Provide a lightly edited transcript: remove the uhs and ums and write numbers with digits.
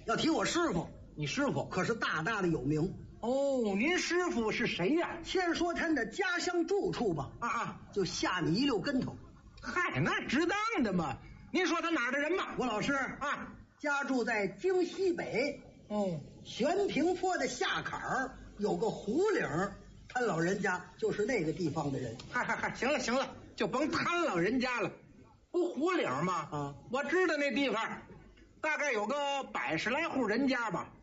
要提我师傅， 你师傅可是大大的有名。 哦，您师傅是谁呀？ 先说他的家乡住处吧，就吓你一溜跟头。 嗨，那值当的嘛。您说他哪儿的人吧？ 我老师家住在京西北，悬平坡的下坎儿有个胡岭，他老人家就是那个地方的人。 嗨，行了，就甭他老人家了，不胡岭吗？我知道那地方，大概有个100来户人家吧。